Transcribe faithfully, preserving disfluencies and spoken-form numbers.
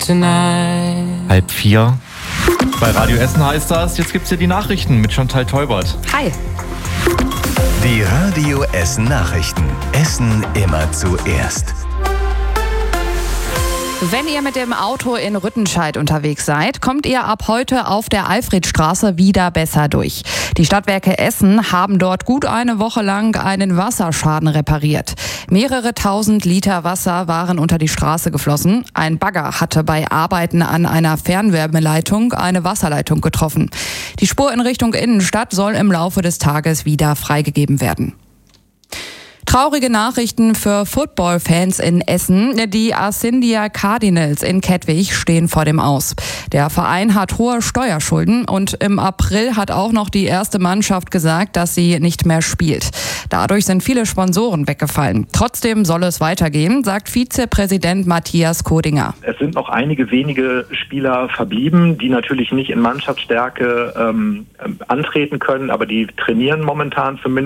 tonight. Halb vier. Bei Radio Essen heißt das, jetzt gibt's hier die Nachrichten mit Chantal Teubert. Hi. Die Radio Essen Nachrichten. Essen immer zuerst. Wenn ihr mit dem Auto in Rüttenscheid unterwegs seid, kommt ihr ab heute auf der Alfredstraße wieder besser durch. Die Stadtwerke Essen haben dort gut eine Woche lang einen Wasserschaden repariert. Mehrere tausend Liter Wasser waren unter die Straße geflossen. Ein Bagger hatte bei Arbeiten an einer Fernwärmeleitung eine Wasserleitung getroffen. Die Spur in Richtung Innenstadt soll im Laufe des Tages wieder freigegeben werden. Traurige Nachrichten für Football-Fans in Essen. Die Ascindia Cardinals in Kettwig stehen vor dem Aus. Der Verein hat hohe Steuerschulden und im April hat auch noch die erste Mannschaft gesagt, dass sie nicht mehr spielt. Dadurch sind viele Sponsoren weggefallen. Trotzdem soll es weitergehen, sagt Vizepräsident Matthias Kodinger. Es sind noch einige wenige Spieler verblieben, die natürlich nicht in Mannschaftsstärke ähm, antreten können, aber die trainieren momentan zumindest.